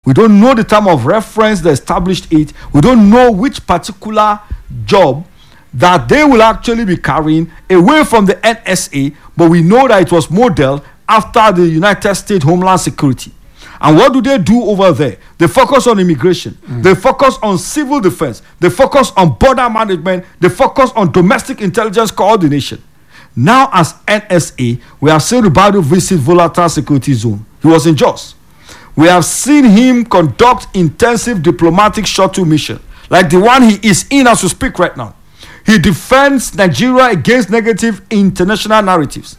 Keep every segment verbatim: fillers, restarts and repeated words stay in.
We don't know the time of reference that established it. We don't know which particular job that they will actually be carrying away from the N S A, but we know that it was modeled after the United States Homeland Security. And what do they do over there? They focus on immigration. Mm. They focus on civil defense. They focus on border management. They focus on domestic intelligence coordination. Now, as N S A, we have seen Ribadu visit volatile security zone. He was in Jos. We have seen him conduct intensive diplomatic shuttle mission, like the one he is in as we speak right now. He defends Nigeria against negative international narratives.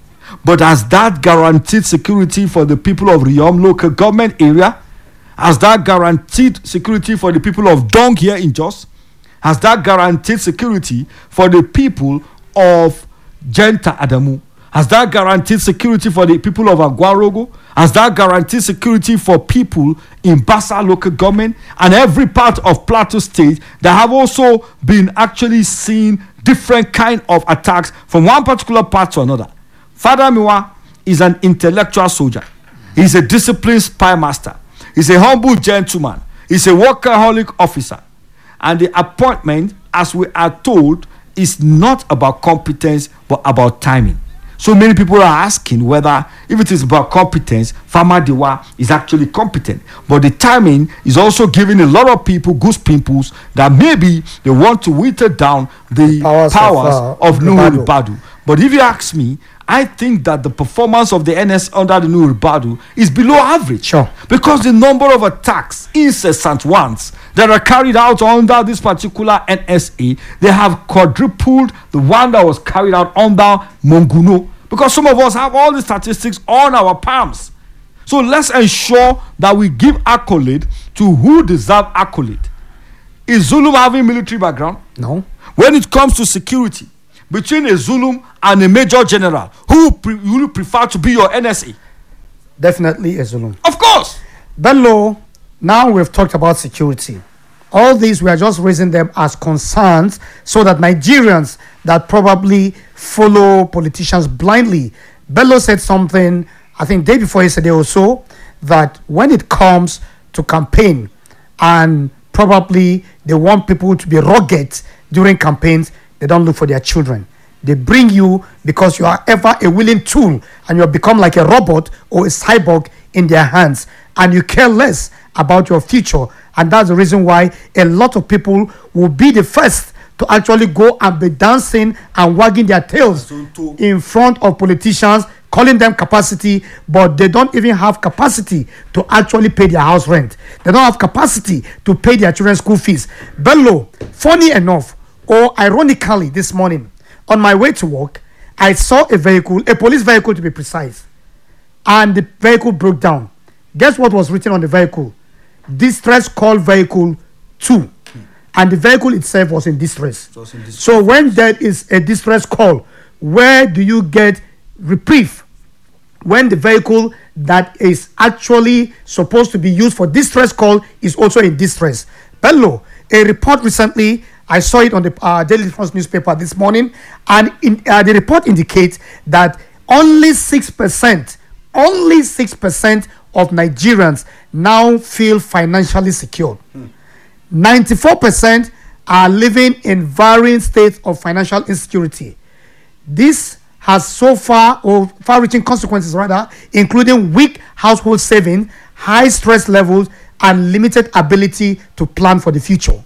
But has that guaranteed security for the people of Riyom local government area? Has that guaranteed security for the people of Dong here in Jos? Has that guaranteed security for the people of Jenta Adamu? Has that guaranteed security for the people of Agwarogo? Has that guaranteed security for people in Bassa local government and every part of Plateau State that have also been actually seeing different kind of attacks from one particular part to another? Father Miwa is an intellectual soldier. He's a disciplined spy master. He's a humble gentleman. He's a workaholic officer. And the appointment, as we are told, is not about competence but about timing. So many people are asking whether, if it is about competence, Farmer Dewa is actually competent. But the timing is also giving a lot of people goose pimples that maybe they want to whittle down the powers, powers of, uh, of Nuhu Ribadu. But if you ask me, I think that the performance of the N S under the Nuhu Ribadu is below average. Sure. Because the number of attacks, incessant ones, that are carried out under this particular N S A, they have quadrupled the one that was carried out under Monguno. Because some of us have all the statistics on our palms. So let's ensure that we give accolade to who deserve accolade. Is Zulum having military background? No. When it comes to security, between a Zulum and a major general, who pre- will you prefer to be your N S A? Definitely a Zulum. Of course. Bello, now we've talked about security. All these, we are just raising them as concerns so that Nigerians that probably follow politicians blindly. Bello said something, I think day before yesterday or so, that when it comes to campaign and probably they want people to be rugged during campaigns, they don't look for their children. They bring you because you are ever a willing tool and you have become like a robot or a cyborg in their hands, and you care less about your future. And that's the reason why a lot of people will be the first to actually go and be dancing and wagging their tails in front of politicians, calling them capacity, but they don't even have capacity to actually pay their house rent. They don't have capacity to pay their children's school fees. Bello, funny enough, or ironically, this morning, on my way to work, I saw a vehicle, a police vehicle to be precise, and the vehicle broke down. Guess what was written on the vehicle? Distress call vehicle two. Hmm. And the vehicle itself was in distress. Was in distress. So when there is a distress call, where do you get reprieve? When the vehicle that is actually supposed to be used for distress call is also in distress. Bello, a report recently, I saw it on the uh, Daily Trust newspaper this morning, and in, uh, the report indicates that only six percent, only six percent of Nigerians now feel financially secure. Hmm. ninety-four percent are living in varying states of financial insecurity. This has so far, or far-reaching consequences rather, including weak household saving, high stress levels, and limited ability to plan for the future.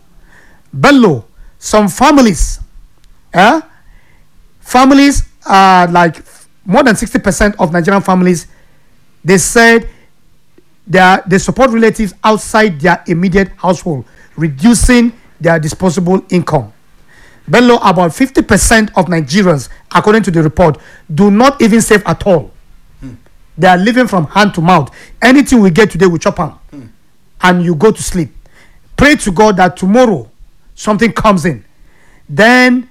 Bello, some families, eh, families are like more than sixty percent of Nigerian families, they said they, are, they support relatives outside their immediate household, reducing their disposable income. Bello, about fifty percent of Nigerians, according to the report, do not even save at all. Hmm. They are living from hand to mouth. Anything we get today, we chop on, hmm. and you go to sleep. Pray to God that tomorrow something comes in. Then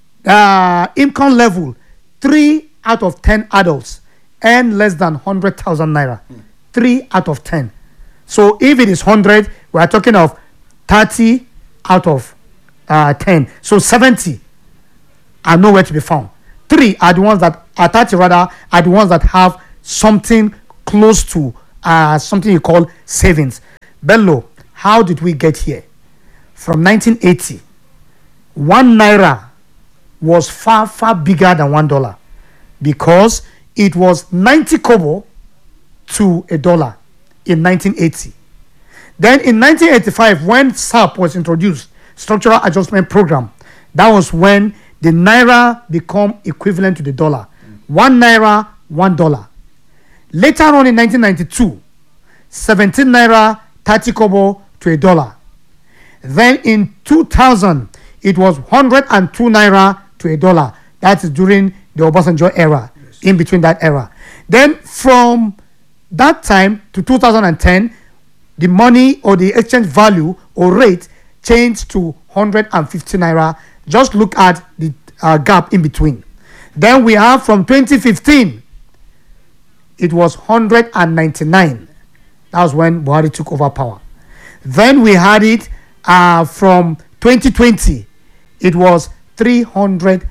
uh, income level, three out of ten adults earn less than one hundred thousand naira. Hmm. Three out of ten. So if it is one hundred, we are talking of thirty out of uh, ten. So seventy are nowhere to be found. Three are the ones that are thirty rather are the ones that have something close to uh, something you call savings. Bello, how did we get here? From nineteen eighty, one naira was far, far bigger than one dollar because it was ninety kobo to a dollar in nineteen eighty. Then in nineteen eighty-five, when S A P was introduced, Structural Adjustment Program, that was when the naira become equivalent to the dollar. One naira, one dollar. Later on in nineteen ninety-two, seventeen naira, thirty kobo to a dollar. Then in two thousand, it was one hundred two naira to a dollar. That is during the Obasanjo era, yes. In between that era. Then from that time to two thousand ten, the money or the exchange value or rate changed to one hundred fifty naira. Just look at the uh, gap in between. Then we have from twenty fifteen, it was one hundred ninety-nine. That was when Buhari took over power. Then we had it uh, from twenty twenty, it was three hundred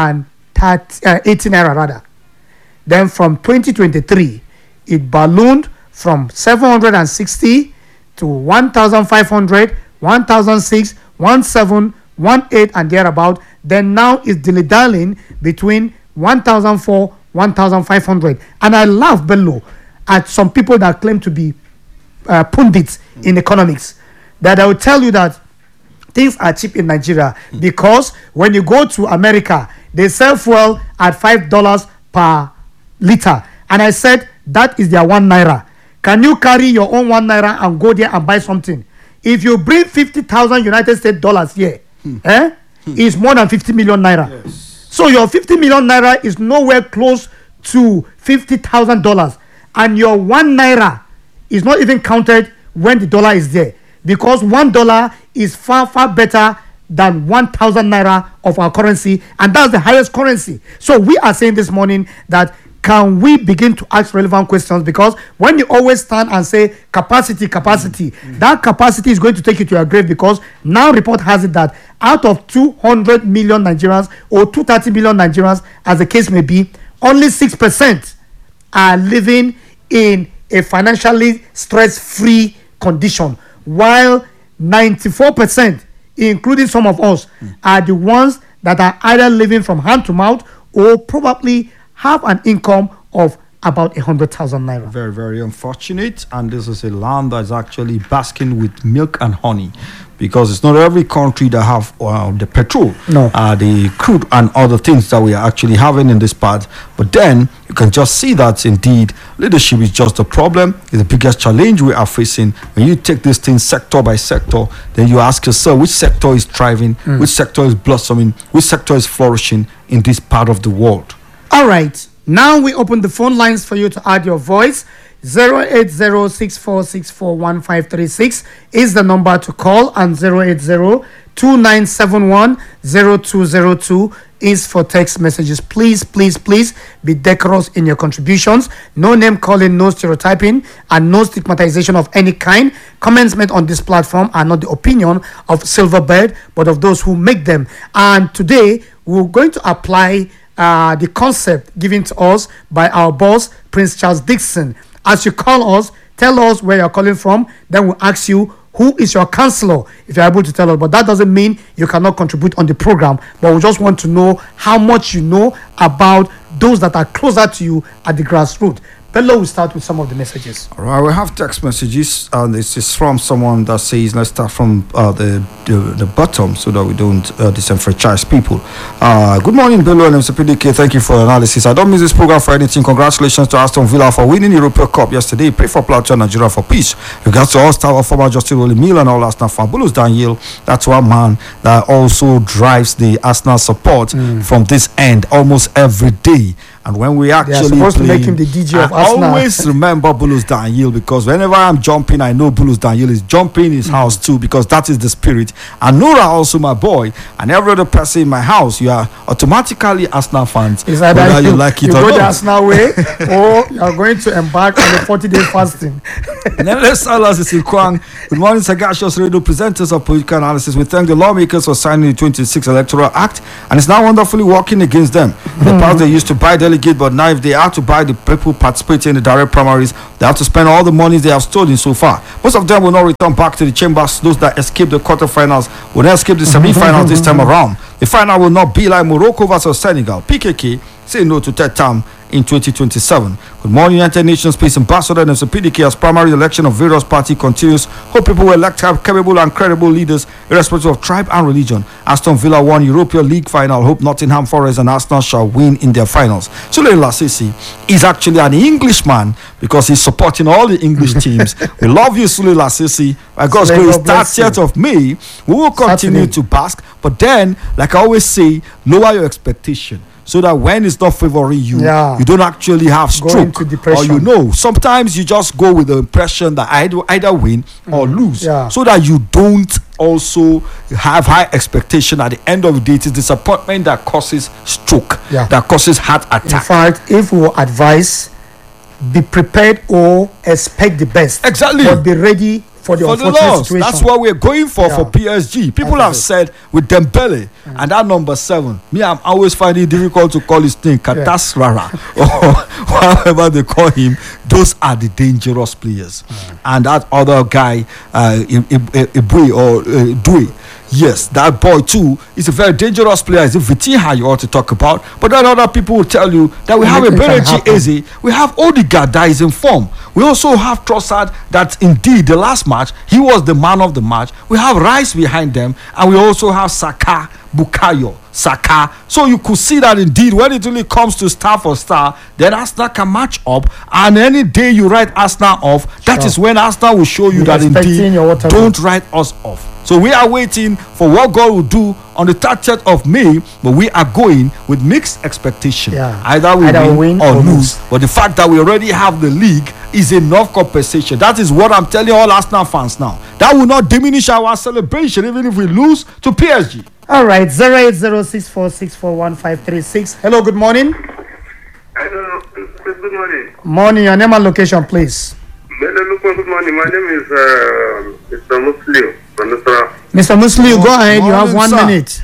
eighty naira rather. Then from twenty twenty-three, it ballooned from seven hundred sixty to one thousand five hundred, one thousand six, one seven, one eight and thereabout. Then now it's dilly-dallying between one thousand four, one thousand five hundred. And I laugh, Bello, at some people that claim to be uh, pundits in economics, that I will tell you that things are cheap in Nigeria because when you go to America, they sell fuel at five dollars per liter. And I said, that is their one naira. Can you carry your own one naira and go there and buy something? If you bring fifty thousand United States dollars here, hmm. eh, hmm. it's more than fifty million naira. Yes. So your fifty million naira is nowhere close to fifty thousand dollars. And your one naira is not even counted when the dollar is there. Because one dollar is far, far better than one thousand naira of our currency. And that's the highest currency. So we are saying this morning that can we begin to ask relevant questions? Because when you always stand and say capacity, capacity, mm-hmm. that capacity is going to take you to your grave, because now report has it that out of two hundred million Nigerians or two hundred thirty million Nigerians, as the case may be, only six percent are living in a financially stress-free condition, while ninety-four percent, including some of us, mm. are the ones that are either living from hand to mouth or probably have an income of about a hundred thousand naira. Very, very unfortunate. And this is a land that is actually basking with milk and honey, because it's not every country that have uh, the petrol, no. uh, the crude and other things that we are actually having in this part. But then you can just see that indeed leadership is just a problem. It's the biggest challenge we are facing. When you take this thing sector by sector, then you ask yourself which sector is thriving, mm. which sector is blossoming, which sector is flourishing in this part of the world. All right. Now we open the phone lines for you to add your voice. zero eight zero, six four six four, one five three six is the number to call, and zero eight zero, two nine seven one, zero two zero two is for text messages. Please, please, please be decorous in your contributions. No name calling, no stereotyping, and no stigmatization of any kind. Comments made on this platform are not the opinion of Silverbird, but of those who make them. And today, we're going to apply uh, the concept given to us by our boss, Prince Charles Dickson. As you call us, tell us where you're calling from. Then we'll ask you, who is your counselor, if you're able to tell us. But that doesn't mean you cannot contribute on the program. But we just want to know how much you know about those that are closer to you at the grassroots. Bello, we'll start with some of the messages. All right, we have text messages, and this is from someone that says, let's start from uh, the, the the bottom so that we don't uh, disenfranchise people. Uh, good morning, Bello and M C P D K. Thank you for the analysis. I don't miss this program for anything. Congratulations to Aston Villa for winning the European Cup yesterday. Pray for Plateau and Nigeria for peace. Regards to all star of former Justice Willie Mill and all Arsenal fan, Bulus Daniel. That's one man that also drives the Arsenal support mm. from this end almost every day. And when we actually They are supposed play, to make him the D J of I Arsenal. always remember Bulus Daniel, because whenever I'm jumping, I know Bulus Daniel is jumping in his mm. house too, because that is the spirit. And Nora, also my boy, and every other person in my house, you are automatically Arsenal fans. Is that whether you, you like it you or go not. the Arsenal way, or you are going to embark on a forty-day fasting. Nevertheless, Silas is in Kwang. Good morning, Sagacious Radio presenters of political analysis. We thank the lawmakers for signing the twenty-sixth Electoral Act, and it's now wonderfully working against them. In the mm. past, they used to buy delegates delegate, but now if they have to buy the people participating in the direct primaries, they have to spend all the money they have stolen so far. Most of them will not return back to the chambers. Those that escape the quarterfinals will not escape the semi-finals this time around. The final will not be like Morocco versus Senegal. P K K say no to third term in twenty twenty-seven. Good morning, United Nations Peace Ambassador and P D K as primary election of various parties continues. Hope people will elect have capable and credible leaders irrespective of tribe and religion. Aston Villa won European League final. Hope Nottingham Forest and Arsenal shall win in their finals. Sule Lasisi is actually an Englishman because he's supporting all the English teams. We love you, Sule Lasisi. By God's grace, thirtieth of May, we will continue Saturday. to bask. But then, like I always say, lower your expectation, so that when it's not favoring you, yeah. you don't actually have stroke. Or you know, sometimes you just go with the impression that I either win mm. or lose. Yeah. So that you don't also have high expectation. At the end of the day, it is disappointment that causes stroke, yeah. that causes heart attack. In fact, if we advise, be prepared or expect the best. Exactly. But be ready for the for unfortunate the loss. situation. That's what we're going for yeah. for P S G. People have said with Dembele mm. and that number seven. Me, I'm always finding it difficult to call his name Katas Rara or however they call him. Those are the dangerous players. Mm. And that other guy, uh, Ibui or uh, Dui. Yes, that boy too is a very dangerous player. It's a Vitinha you ought to talk about. But then other people will tell you that we have a Berechi Eze, we have Odegaard that is in form. We also have Trossard that indeed the last match, he was the man of the match. We have Rice behind them, and we also have Saka, Bukayo, Saka. So you could see that indeed when it really comes to star for star, then Arsenal can match up. And any day you write Arsenal off, that sure. is when Arsenal will show you You're that indeed don't write us off. So we are waiting for what God will do on the thirtieth of May, but we are going with mixed expectation. Yeah. Either we Either win, win or, or lose. lose. But the fact that we already have the league is enough compensation. That is what I'm telling all Arsenal fans now. That will not diminish our celebration even if we lose to P S G. All right, zero eight zero six four six four one five three six. Hello, good morning. Hello, good morning. Morning, your name and location, please. Good morning. My name is uh, Mister Muslim. Mister Muslim, go ahead. You have one sir. minute.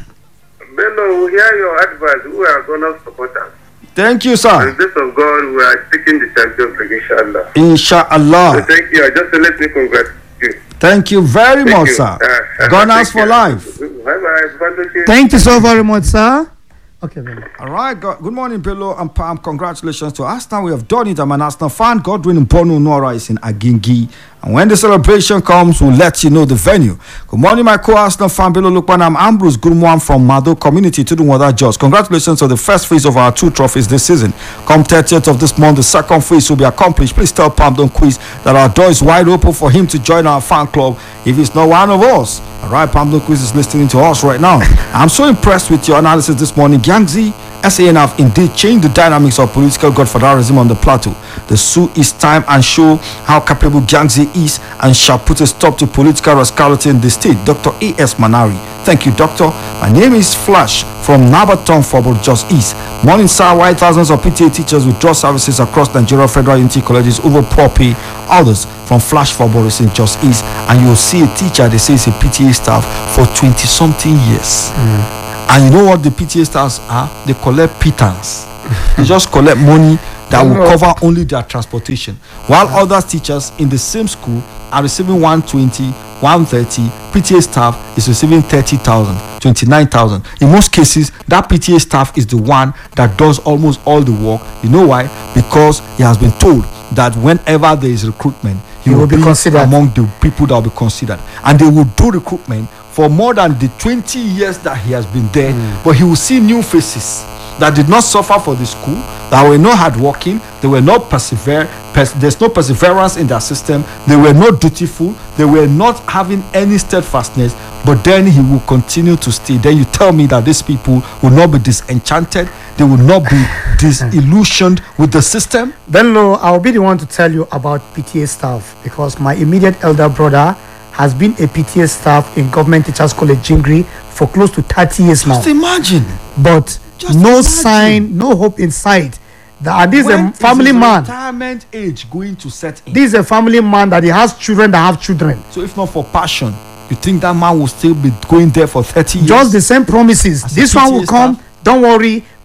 Bello, we hear your advice. We are going to support us. Thank you, sir. In the grace of God, we are taking the Champions League, inshallah. Inshallah. So thank you. Just to let me congratulate you. Thank you very thank much, you. sir. Uh, Gunners for life. Bye-bye. Thank you so very much, sir. Okay, then. All right. Go- good morning, Bello and Pam. Congratulations to Arsenal. We have done it. I'm an Arsenal fan. Godwin Bono Nora is in Agingi. And when the celebration comes, we'll let you know the venue. Good morning, my co-Arsenal fan, Bello Lukman. I'm Ambrose Gurmuan from Mado Community to do what Jos. Congratulations on the first phase of our two trophies this season. Come thirtieth of this month, the second phase will be accomplished. Please tell Pam Don't Quiz that our door is wide open for him to join our fan club if he's not one of us. All right, Pam Don't Quiz is listening to us right now. I'm so impressed with your analysis this morning. Gangzi, S A N have indeed changed the dynamics of political godfatherism on the plateau. The sue is time and show how capable Gangzi is and shall put a stop to political rascality in the state. Doctor A S Manari. Thank you, Doctor. My name is Flash from Nabaton Fobo, Just East. Morning, sir. Why thousands of P T A teachers withdraw services across Nigeria Federal Unity Colleges over poor pay? Others from Flash Fobo is in Just East. And you'll see a teacher, they say it's a P T A staff for twenty something years. Mm. And you know what the P T A staffs are? They collect pittance. They just collect money that will cover only their transportation. While yeah. other teachers in the same school are receiving one twenty, one thirty, P T A staff is receiving thirty thousand, twenty-nine thousand. In most cases, that P T A staff is the one that does almost all the work. You know why? Because he has been told that whenever there is recruitment, he, he will, will be, be considered among the people that will be considered. And they will do recruitment for more than the twenty years that he has been there, mm. but he will see new faces that did not suffer for the school, that were not hardworking, they were not persevere, pers- there's no perseverance in their system, they were not dutiful, they were not having any steadfastness, but then he will continue to stay. Then you tell me that these people will not be disenchanted, they will not be disillusioned with the system? Then, Lo, I'll be the one to tell you about P T A staff, because my immediate elder brother has been a P T A staff in Government Teachers College Jingri for close to thirty years now. Just imagine. But Just no imagine. sign, no hope in sight. That this when is a family is man. Retirement age going to set in. This is a family man that he has children that have children. So if not for passion, you think that man will still be going there for thirty years? Just the same promises. As this one will come. Staff? Don't worry.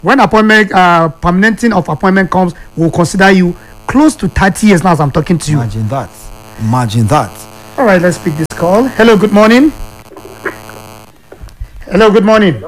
when appointment, uh, permanenting of appointment comes, we'll consider you close to thirty years now as I'm talking to you. Imagine that. Imagine that. All right, let's pick this call. Hello, good morning. Hello, good morning.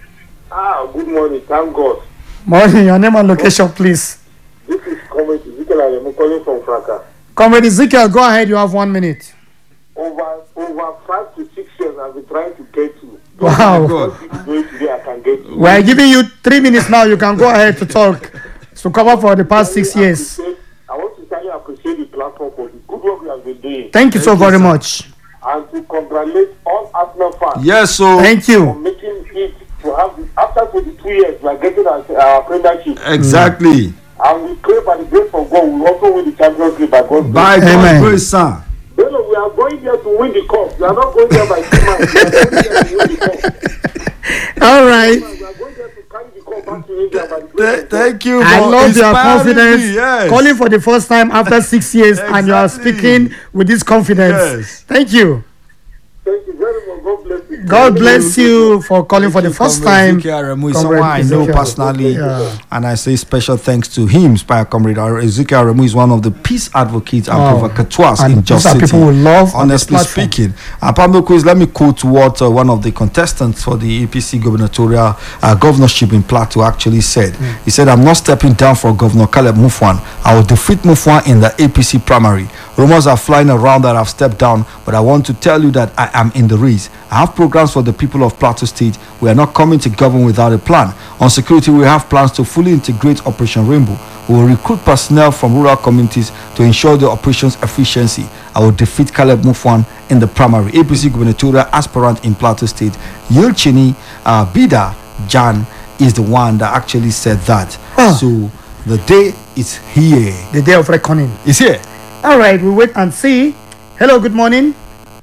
Ah, good morning. Thank God. Morning, your name and location, please. This is Comrade Ezekiel. I'm calling from Fraka. Comrade Ezekiel, go ahead. You have one minute. Over over five to six years, I've been trying to get you. Wow. God. Today, I can get you. We're giving you three minutes now. You can go ahead to talk. To cover for the past six years. I want to tell you, I appreciate the platform for the good work you have been doing. Thank you so very much. And to congratulate all Arsenal fans. Yes, so Thank For you. making it to have the, after twenty-two years, we are getting our, our premiership. exactly. And we pray by the grace of God, we will also win the Champions League by God's grace. By Amen. God's grace, sir. No, no, we are going there to win the cup. We are not going there by two man. We are going there to win the cup. All right. We are going there to carry the cup back to India by the grace Th- of God. thank you. I for love your inspiring confidence. me, yes. Calling for the first time after six years, and you are Exactly. speaking with this confidence. Yes. Thank you. Thank you very much. God bless you. God bless you for calling for the first time. Ezekiel Aremu is Comrade someone I know Ezekiel. personally, Yeah. and I say special thanks to him. Spire Comrade Ezekiel Aremu is one of the peace advocates and Wow. provocateurs And in these Just are City. people we love on this Honestly platform. speaking, and Pablo Quiz, let me quote what uh, one of the contestants for the A P C gubernatorial uh, governorship in Plateau actually said. Mm. He said, "I'm not stepping down for Governor Caleb Mufwan. I will defeat Mufwan in the A P C primary. Rumors are flying around that I've stepped down, but I want to tell you that I am in the race. I have programs for the people of Plateau State. We are not coming to govern without a plan. On security, we have plans to fully integrate Operation Rainbow. We will recruit personnel from rural communities to ensure the operation's efficiency. I will defeat Caleb Mufwan in the primary." A P C gubernatorial aspirant in Plateau State, Yilchini uh, Bida Jan, is the one that actually said that. Ah. So the day is here. The day of reckoning. It's here. All right, we wait and see. Hello, good morning.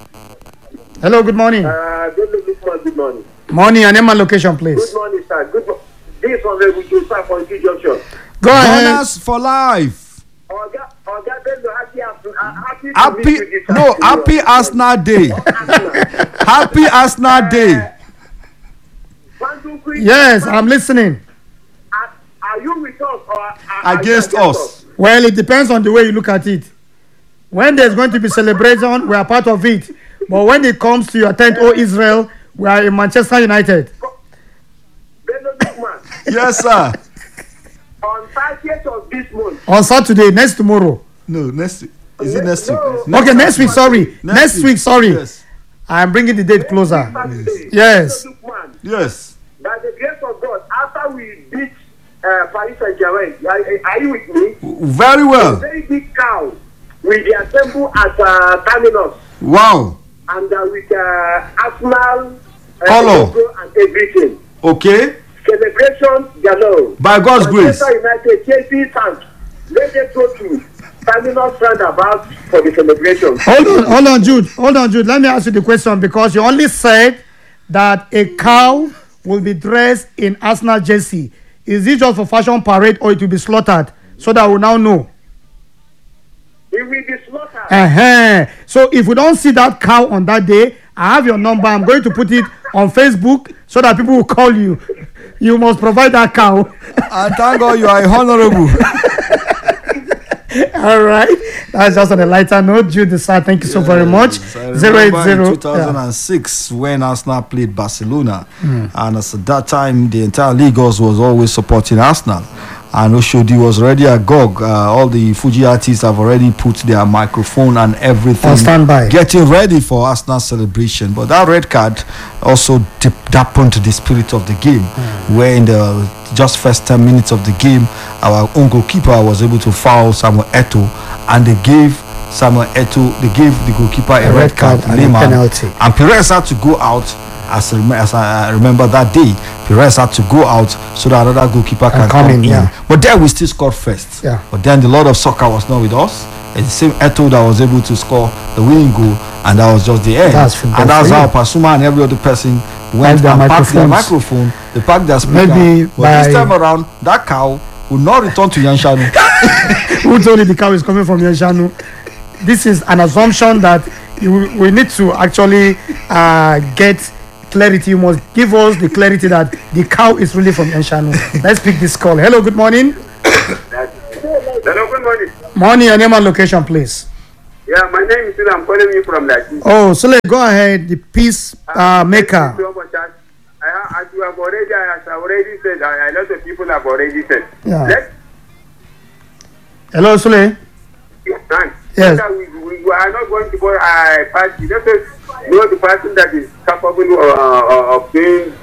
Hello, good morning. Uh, good morning, good morning. Morning, and name and location, please. Good morning, sir. Good morning. This is Honorable Joseph from T Junction. Go ahead. Gunners for life. Oga, Oga, Bello, happy, uh, happy, to Happy, meet you this no, afternoon. happy Arsenal Day. Happy Arsenal Day. Banduku, Yes, I'm listening. Are, are you with us or are, are Against you us. Well, it depends on the way you look at it. When there's going to be celebration, we are part of it. But when it comes to your tent, oh Israel, we are in Manchester United. Bello Lukman, Yes, sir. on thirtieth of this month. On Saturday, next tomorrow. No, next week. Is it next week? No. Okay, next week, sorry. Next, week, sorry. Yes. I'm bringing the date closer. Saturday, Yes. Bello Lukman, Yes. by the grace of God, after we beat uh, Paris Saint-Germain, are, are you with me? Very A well. very big cow will be assembled at uh, Terminus Wow. and uh, with uh, Arsenal uh, Colour. logo and everything. Okay. Celebration galore. By God's grace. Manchester United, Chelsea fans, let them go to Terminus roundabout for the celebration. Hold on, hold on, Jude. Hold on, Jude. Let me ask you the question because you only said that a cow will be dressed in Arsenal jersey. Is it just for fashion parade or it will be slaughtered so that we now know? It will be slaughtered. Uh-huh. So if we don't see that cow on that day, I have your number. I'm going to put it on Facebook so that people will call you. You must provide that cow. And thank God you are a honorable. All right. That's just on a lighter note. Jude Sir, thank you so very much. I Zero eight remember zero. in two thousand six when Arsenal played Barcelona, and as at that time the entire Lagos was always supporting Arsenal, and Oshodi was already agog. Uh, all the Fuji artists have already put their microphone and everything On standby. getting ready for Arsenal celebration. But that red card also dip, dampened the spirit of the game, where in the just first ten minutes of the game, our own goalkeeper was able to foul Samuel Eto'o, and they gave Samuel Eto'o, they gave the goalkeeper a, A red red card, card and a Lehmann, penalty. and Perez had to go out. As, rem- as I remember that day, Perez had to go out so that another goalkeeper can come come, in, in. yeah. But then we still scored first. Yeah. But then the Lord of Soccer was not with us. It's the same Eto'o that was able to score the winning goal, and that was just the end. That's football and that's for how you. Pasuma and every other person went their and packed their microphones. microphone. They packed their speaker. Maybe but by- this time around, that cow will not return to Yanshanu. Who told you the cow is coming from Yeshanu? This is an assumption that you, we need to actually uh, get clarity. You must give us the clarity that the cow is really from Enshanu. Let's pick this call. Hello, good morning. Hello, good morning. Morning, your name and location, please. Yeah, my name is Sule. I'm calling you from Lati. Oh, Sule, go ahead. The peace uh, maker. Thank you so much. As, I- as you have already, as I already said, a a lot of people have already said. Yeah. Let's Hello, Sule. stand. Yes. So that we, we, we are not going to go a party. Let us know the person that is capable of, uh, of doing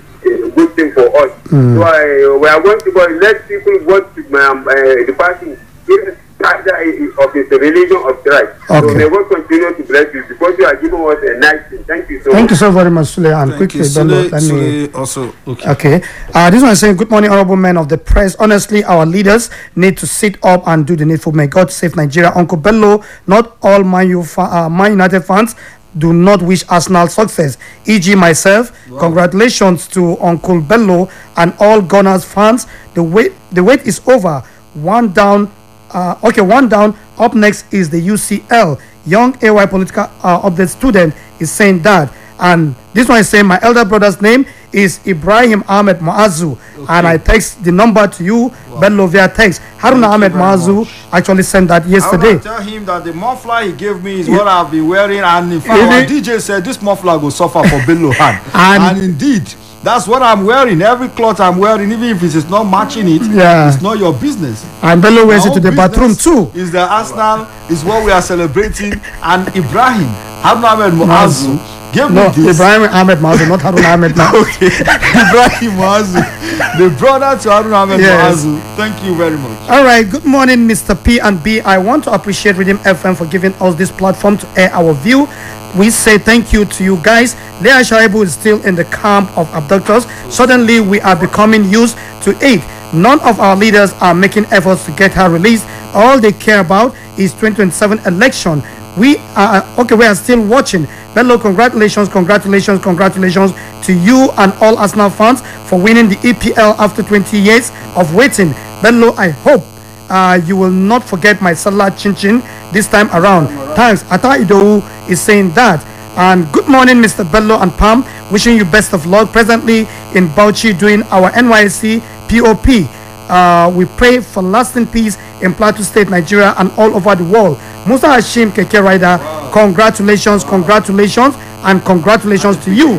a good thing for us. Mm. So uh, we are going to go. Let people vote um, uh, the party. Either of his religion of Christ. Okay. So may God continue to bless you because you are giving us a nice thing. Thank you so Thank much. you so very much, Sule. And Thank quickly, you. Bello, Sule, let me. Sule also. Okay. Okay. Uh, this one is saying, good morning, honorable men of the press. Honestly, our leaders need to sit up and do the needful. May God save Nigeria. Uncle Bello, not all Man, U fa- uh, Man United fans do not wish Arsenal success. for example myself. Wow. Congratulations to Uncle Bello and all Gunners fans. The wait, the wait is over. One down. Uh, okay, one down. Up next is the U C L. Young A Y political uh, update student is saying that. And this one is saying my elder brother's name is Ibrahim Ahmed Maazu. And I text the number to you, wow. Bello via text. Haruna Ahmed Maazu much. actually sent that yesterday. I want to tell him that the muffler he gave me is what I've been wearing. And in fact, our D J said this muffler will suffer for Bello hand. And, and indeed, that's what I'm wearing. Every cloth I'm wearing, even if it is not matching it, yeah. it's not your business. And Bello wears it to the business bathroom too. Is the Arsenal is what we are celebrating. And Ibrahim Haruna Ahmed Maazu gave No, me this. Ibrahim Ahmed Maazu, not Haruna Ahmed Maazu. Okay, Ibrahim Maazu, the brother to Haruna Ahmed Yes. Maazu. Thank you very much. All right, good morning, Mister P and B. I want to appreciate Rhythm F M for giving us this platform to air our view. We say thank you to you guys. Leah Shaibu is still in the camp of abductors. Suddenly, we are becoming used to it. None of our leaders are making efforts to get her released. All they care about is twenty twenty-seven election. We are okay. We are still watching. Bello, congratulations, congratulations, congratulations to you and all Arsenal fans for winning the E P L after twenty years of waiting. Bello, I hope uh, you will not forget my Salah Chin Chin this time around. Thanks. Ata Idowu is saying that. And good morning, Mister Bello and Pam. Wishing you best of luck. Presently in Bauchi doing our N Y C P O P. Uh, we pray for lasting peace in Plateau State, Nigeria, and all over the world. Musa Hashim Keke Rider, wow. congratulations, wow. congratulations, and congratulations and to you.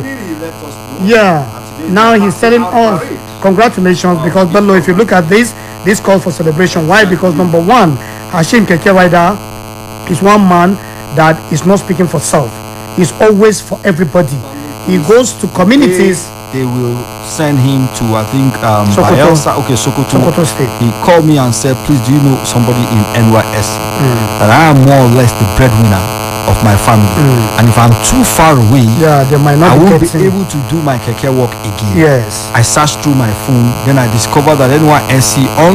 Yeah. Now he's telling us congratulations wow. because Bello, if you look at this, this calls for celebration. Why? Because number one, Hashim Keke Rider is one man that is not speaking for self. He's always for everybody. He goes to communities. They will send him to, I think, um, Sokoto. Bayelsa, okay, Sokoto. Sokoto State. He called me and said, please, do you know somebody in N Y S C? Mm. That I am more or less the breadwinner of my family. Mm. And if I'm too far away, yeah, they might not I won't be getting... able to do my keke work again. Yes. I searched through my phone, then I discovered that N Y S C,